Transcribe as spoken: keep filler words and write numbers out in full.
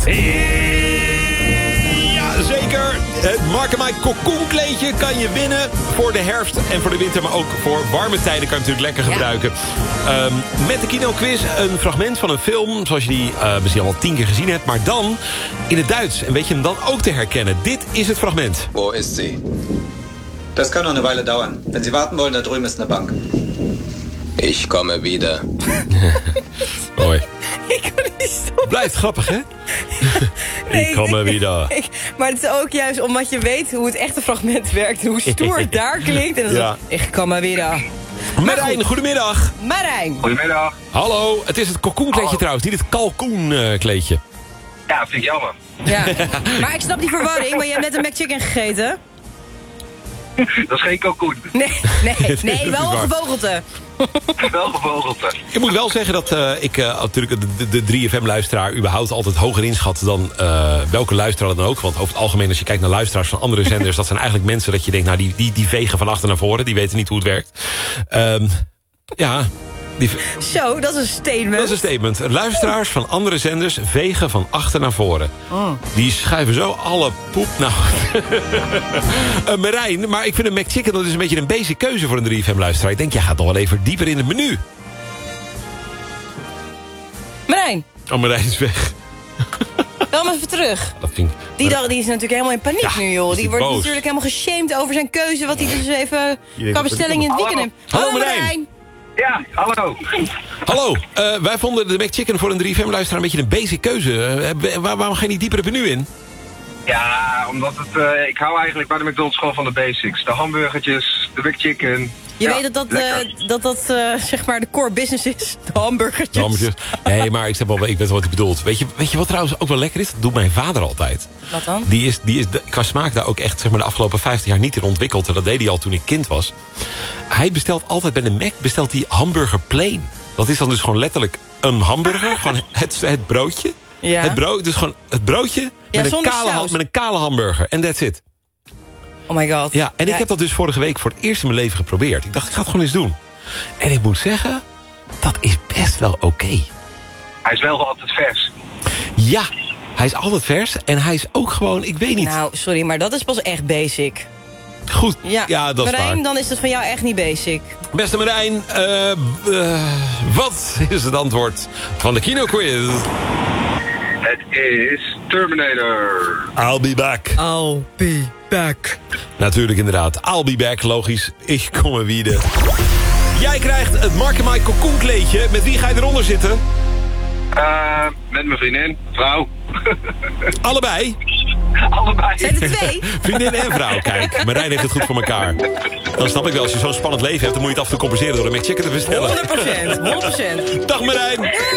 Ja, zeker. Het Mark en Mike cocoon-kleedje kan je winnen voor de herfst en voor de winter. Maar ook voor warme tijden kan je natuurlijk lekker gebruiken. Ja. Um, met de kinoquiz een fragment van een film, zoals je die uh, misschien al tien keer gezien hebt. Maar dan in het Duits. En weet je hem dan ook te herkennen. Dit is het fragment. Wo ist sie? Das kann noch eine Weile dauern. Wenn Sie warten wollen, da drüben ist eine Bank. Ich komme wieder. Mooi. Ik kan niet stoppen. Blijft grappig, hè? Nee, ik kom er ik- weer. ik- Maar het is ook juist omdat je weet hoe het echte fragment werkt. En hoe stoer het daar klinkt. En dan Ja. zo, ik kan maar weer. Marijn, goedemiddag. Marijn. Goedemiddag. Hallo, het is het cocoon-kleedje trouwens, niet het kalkoen-kleedje. Ja, vind ik jammer. Ja. Maar ik snap die verwarring, maar je hebt net een McChicken gegeten. Dat is geen kalkoen. Nee, nee, nee, is wel een waar. gevogelte. Wel gevogelte. Ik moet wel zeggen dat uh, ik uh, natuurlijk de, de, de drie F M-luisteraar überhaupt altijd hoger inschat dan uh, welke luisteraar dan ook. Want over het algemeen, als je kijkt naar luisteraars van andere zenders, dat zijn eigenlijk mensen dat je denkt, nou die, die, die vegen van achter naar voren, die weten niet hoe het werkt. Um, ja, die, Zo, dat is een statement. dat is een statement. Luisteraars van andere zenders vegen van achter naar voren. Oh. Die schuiven zo alle poep. Nou, uh, Marijn, maar ik vind een McChicken dat is een beetje een basic keuze voor een drie F M-luisteraar. Ik denk, jij gaat nog wel even dieper in het menu. Marijn, Oh, Marijn is weg. kom even terug. Dat ging... Die, dag, die is natuurlijk helemaal in paniek Ja, nu, joh. is Die die wordt boos. natuurlijk helemaal geshamed over zijn keuze. Wat hij dus even denkt qua dat- bestelling in het weekend heeft. Hallo, Marijn. Ja, hallo. Hallo, uh, wij vonden de McChicken voor een drie F M-luisteraar een beetje een basic keuze. Uh, waar, waarom ga je niet dieper het menu in? Ja, omdat het... Uh, ik hou eigenlijk bij de McDonald's gewoon van de basics. De hamburgertjes, de McChicken. Je Ja, weet dat dat, lekker. uh, dat, dat uh, zeg maar de core business is. De hamburgertjes. Hamburgers. Nee, maar ik, zeg wel, ik weet wel wat hij bedoelt. Weet je, weet je wat trouwens ook wel lekker is? Dat doet mijn vader altijd. Wat dan? Die is, die is de, qua smaak daar ook echt zeg maar, de afgelopen vijftig jaar niet in ontwikkeld. En dat deed hij al toen ik kind was. Hij bestelt altijd bij de Mac bestelt hij hamburger plain. Dat is dan dus gewoon letterlijk een hamburger. Gewoon het, het broodje. Ja. Het, brood, dus gewoon het broodje Ja, met, een zonder kale, ha- saus. met een kale hamburger. En that's it. Oh my god. Ja, en ik heb dat dus vorige week voor het eerst in mijn leven geprobeerd. Ik dacht, ik ga het gewoon eens doen. En ik moet zeggen, dat is best wel oké. Hij is wel altijd vers. Ja, hij is altijd vers en hij is ook gewoon, ik weet niet, Nou, sorry, maar dat is pas echt basic. goed. Ja, Ja, dat is Marijn, waar. dan is dat van jou echt niet basic. Beste Marijn, uh, uh, wat is het antwoord van de kinoquiz? Het is Terminator. I'll be back. I'll be back. Natuurlijk inderdaad, I'll be back, logisch. Ik kom er weer. Jij krijgt het Mark en Mike cocoon-kleedje. Met wie ga je eronder zitten? Uh, met mijn vriendin, vrouw. Allebei. Allebei. Zijn er twee? Vriendin en vrouw, kijk. Marijn heeft het goed voor elkaar. Dan snap ik wel, als je zo'n spannend leven hebt, dan moet je het af en toe compenseren door een McChicken te bestellen. honderd procent, honderd procent. Dag Marijn.